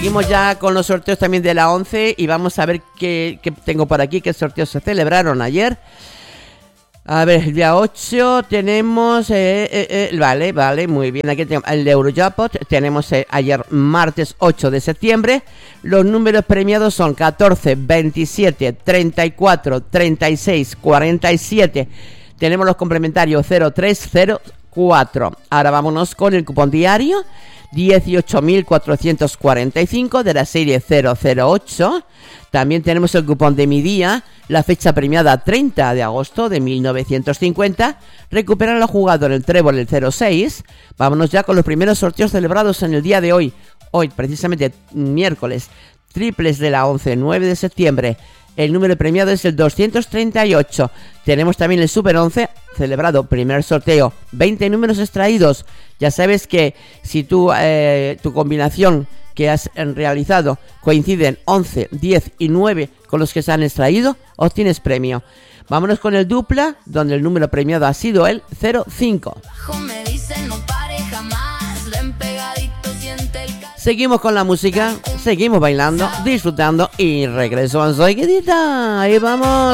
Seguimos ya con los sorteos también de la 11 y vamos a ver qué tengo por aquí, qué sorteos se celebraron ayer. A ver, el día 8 tenemos, vale, muy bien, aquí tenemos el Eurojackpot, tenemos ayer martes 8 de septiembre, los números premiados son 14, 27, 34, 36, 47, tenemos los complementarios 0304, ahora vámonos con el cupón diario, 18.445 de la serie 008. También tenemos el cupón de mi día, la fecha premiada 30 de agosto de 1950. Recuperan la jugador el trébol el 06. Vámonos ya con los primeros sorteos celebrados en el día de hoy. Hoy, precisamente miércoles, triples de la 11, 9 de septiembre. El número premiado es el 238. Tenemos también el Super 11 celebrado, primer sorteo, 20 números extraídos. Ya sabes que si tu combinación que has realizado coinciden 11, 10 y 9 con los que se han extraído, obtienes premio. Vámonos con el dupla, donde el número premiado ha sido el 05. Seguimos con la música, seguimos bailando, disfrutando y regreso a Enseguidita. Ahí vamos.